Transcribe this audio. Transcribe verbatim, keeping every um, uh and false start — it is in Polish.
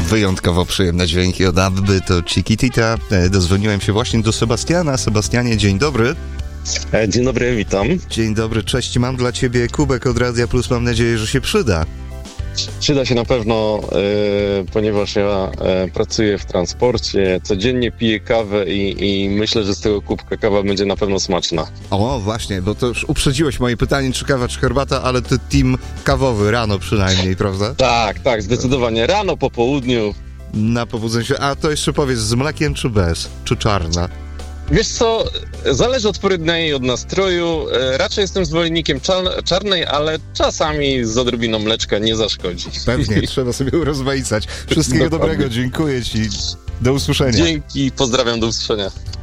Wyjątkowo przyjemne dźwięki od Abby, to Chiquitita. Dozwoniłem się właśnie do Sebastiana. Sebastianie, dzień dobry. Dzień dobry, witam. Dzień dobry, cześć. Mam dla ciebie kubek od Radia Plus. Mam nadzieję, że się przyda. Przyda się na pewno, yy, ponieważ ja yy, pracuję w transporcie, codziennie piję kawę i, i myślę, że z tego kubka kawa będzie na pewno smaczna. O, właśnie, bo to już uprzedziłeś moje pytanie, czy kawa, czy herbata, ale ty team kawowy, rano przynajmniej, prawda? Tak, tak, zdecydowanie. Rano, po południu. Na pobudzenie się. A to jeszcze powiedz, z mlekiem czy bez? Czy czarna? Wiesz co, zależy od pory dnia i od nastroju. Raczej jestem zwolennikiem czar- czarnej, ale czasami z odrobiną mleczka nie zaszkodzi. Pewnie, trzeba sobie urozmaicać. Wszystkiego Dokładnie. dobrego, dziękuję ci. Do usłyszenia. Dzięki, pozdrawiam, do usłyszenia.